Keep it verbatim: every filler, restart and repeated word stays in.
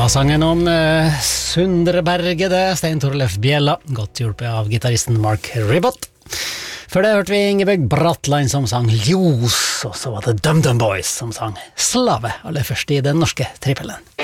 var sangen om uh, Sundreberget, det, Stein Torleif Bjella, godt hjulpet av gitaristen Mark Ribot. Før det hørte vi Ingebjørg Bratland som sang Ljos, og så var det Dum Dum Boys som sang Slave, aller først i den norske trippelen.